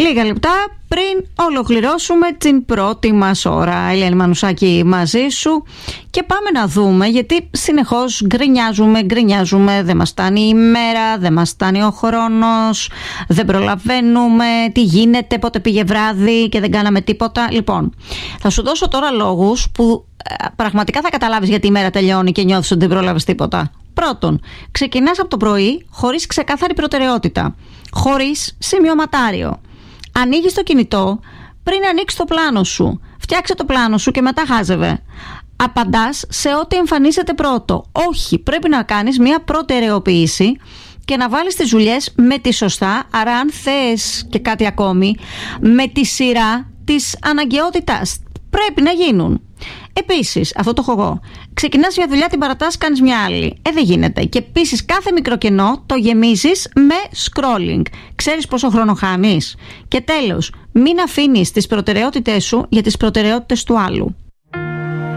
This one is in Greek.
λίγα λεπτά πριν ολοκληρώσουμε την πρώτη μας ώρα. Ελένη Μανουσάκη μαζί σου και πάμε να δούμε, γιατί συνεχώς γκρινιάζουμε, δεν μας φτάνει η μέρα, δεν μας φτάνει ο χρόνος, δεν προλαβαίνουμε, τι γίνεται, πότε πήγε βράδυ και δεν κάναμε τίποτα. Λοιπόν, θα σου δώσω τώρα λόγους που πραγματικά θα καταλάβεις γιατί η μέρα τελειώνει και νιώθεις ότι δεν πρόλαβες τίποτα. Πρώτον, ξεκινάς από το πρωί χωρίς ξεκάθαρη προτεραιότητα, χωρίς σημειωματάριο. Ανοίγεις το κινητό πριν ανοίξεις το πλάνο σου. Φτιάξε το πλάνο σου και μετά χάζευε. Απαντάς σε ό,τι εμφανίζεται πρώτο. Όχι, πρέπει να κάνεις μια προτεραιοποίηση και να βάλεις τις δουλειές με τη σωστά, άρα αν θες και κάτι ακόμη, με τη σειρά της αναγκαιότητας. Πρέπει να γίνουν. Επίσης, αυτό το έχω εγώ. Ξεκινάς μια δουλειά, την παρατάς, κάνεις μια άλλη. Δεν γίνεται. Και επίσης, κάθε μικρό κενό το γεμίζεις με scrolling. Ξέρεις πόσο χρόνο χάνεις. Και τέλος, μην αφήνεις τις προτεραιότητες σου για τις προτεραιότητες του άλλου.